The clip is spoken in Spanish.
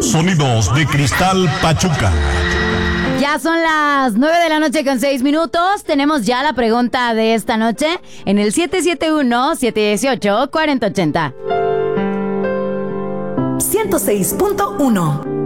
Sonidos de Cristal Pachuca. Ya son las 9:06 p.m. Tenemos ya la pregunta de esta noche en el 771-718-4080. 106.1